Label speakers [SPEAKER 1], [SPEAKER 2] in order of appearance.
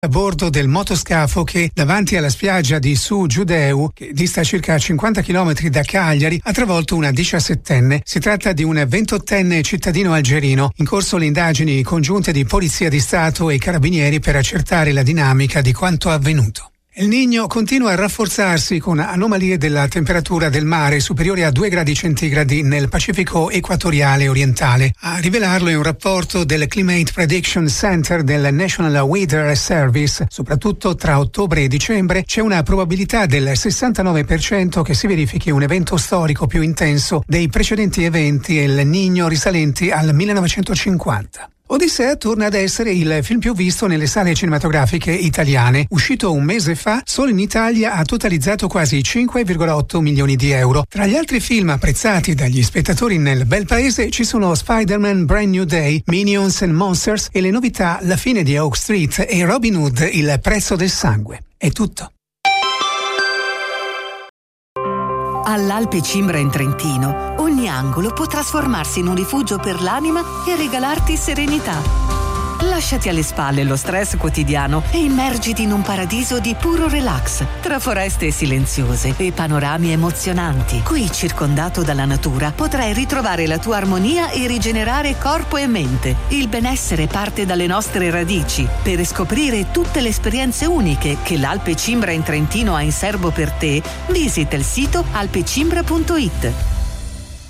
[SPEAKER 1] a bordo del motoscafo che, davanti alla spiaggia di Su Giudeu, che dista circa 50 km da Cagliari, ha travolto una 17enne. Si tratta di un 28enne cittadino algerino. In corso le indagini congiunte di Polizia di Stato e Carabinieri per accertare la dinamica di quanto avvenuto. El Niño continua a rafforzarsi con anomalie della temperatura del mare superiori a 2 gradi centigradi nel Pacifico equatoriale orientale. A rivelarlo è un rapporto del Climate Prediction Center del National Weather Service. Soprattutto tra ottobre e dicembre c'è una probabilità del 69% che si verifichi un evento storico più intenso dei precedenti eventi El Niño risalenti al 1950. Odissea torna ad essere il film più visto nelle sale cinematografiche italiane. Uscito un mese fa, solo in Italia ha totalizzato quasi 5,8 milioni di euro. Tra gli altri film apprezzati dagli spettatori nel bel paese ci sono Spider-Man Brand New Day, Minions and Monsters e le novità La fine di Oak Street e Robin Hood, Il prezzo del sangue. È tutto.
[SPEAKER 2] All'Alpe Cimbra in Trentino, ogni angolo può trasformarsi in un rifugio per l'anima e regalarti serenità. Lasciati alle spalle lo stress quotidiano e immergiti in un paradiso di puro relax, tra foreste silenziose e panorami emozionanti. Qui, circondato dalla natura, potrai ritrovare la tua armonia e rigenerare corpo e mente. Il benessere parte dalle nostre radici. Per scoprire tutte le esperienze uniche che l'Alpe Cimbra in Trentino ha in serbo per te, visita il sito alpecimbra.it.